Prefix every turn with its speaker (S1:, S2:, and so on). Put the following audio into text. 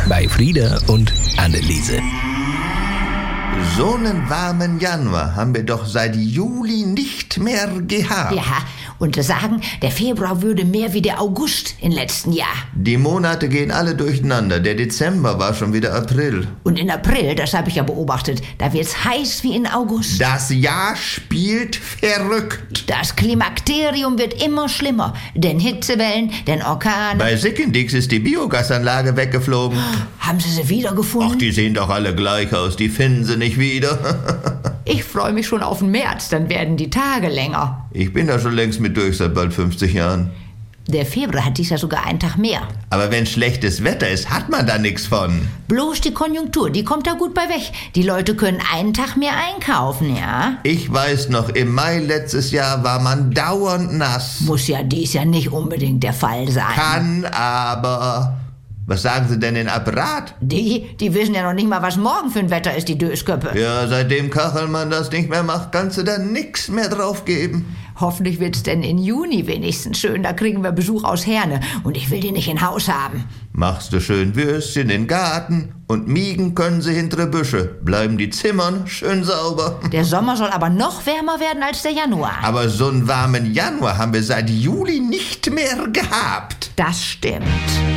S1: bei Frieda und Anneliese.
S2: So einen warmen Januar haben wir doch seit Juli nicht mehr gehabt.
S3: Ja, und sagen, der Februar würde mehr wie der August im letzten Jahr.
S2: Die Monate gehen alle durcheinander. Der Dezember war schon wieder April.
S3: Und in April, das habe ich ja beobachtet, da wird's heiß wie in August.
S2: Das Jahr spielt verrückt.
S3: Das Klimakterium wird immer schlimmer. Denn Hitzewellen, denn Orkane.
S2: Bei Sickendix ist die Biogasanlage weggeflogen.
S3: Haben Sie sie wiedergefunden?
S2: Ach, die sehen doch alle gleich aus. Die finden sie nicht wieder.
S3: Ich freue mich schon auf den März, dann werden die Tage länger.
S2: Ich bin da schon längst mit durch, seit bald 50 Jahren.
S3: Der Februar hat dies Jahr sogar einen Tag mehr.
S2: Aber wenn schlechtes Wetter ist, hat man da nichts von.
S3: Bloß die Konjunktur, die kommt da gut bei weg. Die Leute können einen Tag mehr einkaufen, ja?
S2: Ich weiß noch, im Mai letztes Jahr war man dauernd nass.
S3: Muss ja dies Jahr nicht unbedingt der Fall sein.
S2: Kann aber... Was sagen Sie denn in Apparat?
S3: Die wissen ja noch nicht mal, was morgen für ein Wetter ist, die Dösköppe.
S2: Ja, seitdem Kachelmann das nicht mehr macht, kannst du da nix mehr drauf geben.
S3: Hoffentlich wird's denn in Juni wenigstens schön, da kriegen wir Besuch aus Herne und ich will die nicht in Haus haben.
S2: Machst du schön Würstchen in den Garten und miegen können sie hintere Büsche. Bleiben die Zimmern schön sauber.
S3: Der Sommer soll aber noch wärmer werden als der Januar.
S2: Aber so einen warmen Januar haben wir seit Juli nicht mehr gehabt.
S3: Das stimmt.